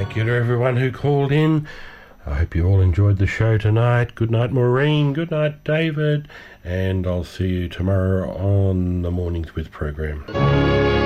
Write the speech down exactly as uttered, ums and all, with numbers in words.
Thank you to everyone who called in. I hope you all enjoyed the show tonight. Good night, Maureen. Good night, David. And I'll see you tomorrow on the Mornings With program.